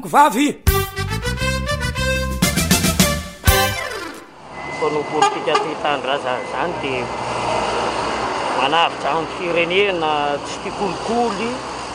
vavy fano politika ty tandraza zany de manavitra amin'ny firenena tsy tia kolikoly,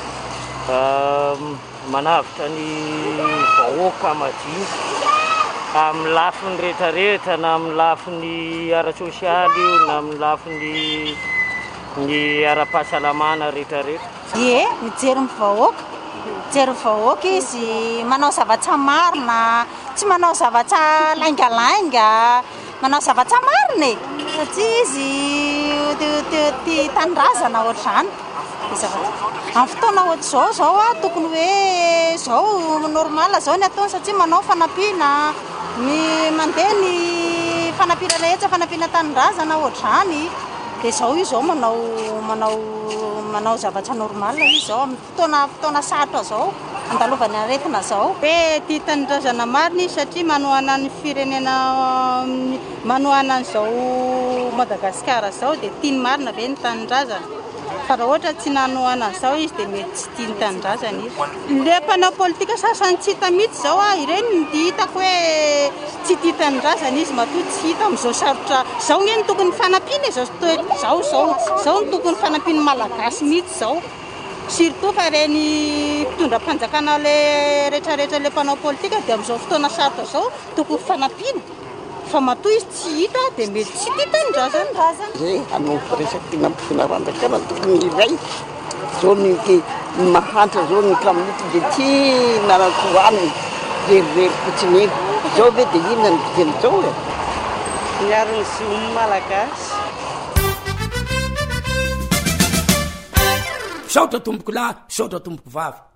manavitra ny vahoaka madinika amin'ny lafiny rehetrarehetra, na amin'ny lafiny ara-sosialy io, na amin'ny lafiny ny ara-pahasalamana rehetrarehetra. Ie, mijery mivahoaka, mijery mivahoaka izy manao zavatra marina, tsy manao zavatra laingalainga, manao zavatra marina e, satria izy tia tanindrazana ohatr'izany. Amin'ny fotoana ohatr'izao zao a tokony hoe zao normal zao ny ataony satria manao fanampiana, mandeha ny fanampiana rehetra, fanampiana tanindrazana ohatr'izany. Dia zao izy zao manao zavatra normal izy zao amin'ny fotoana sarotra zao, andalovany aretina zao. Tia tanindrazana marina izy satria manohana ny firenena, manohana an'izao Madagasikara zao dia tiany marina be ny tanindrazana. Fa raha ohatra tsy nanohana an'izao izy dia mety tsy tia ny tanindrazana izy. Ilay mpanao politika sasany tsy hita mihitsy zao a, ireny ny hitako hoe tsy tia tanindrazana izy, matoa tsy hita amin'izao sarotra zao. Ny tokony fanampiana zao ny tokony fanampiana malagasy mihitsy zao. Surtout fa reny mpitondram-panjakana le rehetrarehetra le mpanao politika dia amin'izao fotoana sarotra zao tokony fanampiana. Fa matoa izy tsy hita dia mety tsy tia tanindrazana. Zay hanao firesaky mpitondram-panjakana tokony iray zao ny mahantra zao ny kaminity dia tsy narakohaniny rerirery fotsiny eny zao ve dia inona ny dieny zao e miaro ny zony malagasy. saotra tomboko lahy, saotra tomboko vavy.